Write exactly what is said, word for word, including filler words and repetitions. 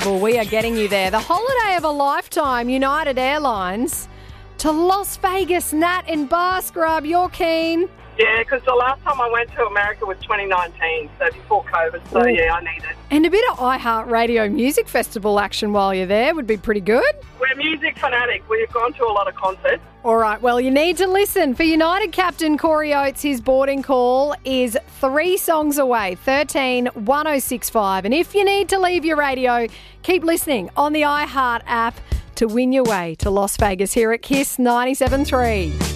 Festival. We are getting you there. The holiday of a lifetime, United Airlines to Las Vegas. Nat in Bar Scrub, you're keen? Yeah, because the last time I went to America was twenty nineteen, so before COVID. So, Ooh. yeah, I need it. And a bit of iHeartRadio Music Festival action while you're there would be pretty good. We're music fanatics. We've gone to a lot of concerts. All right, well, you need to listen. For United captain Corey Oates, his boarding call is three songs away, thirteen one oh six five. And if you need to leave your radio, keep listening on the iHeart app to win your way to Las Vegas here at Kiss ninety-seven point three.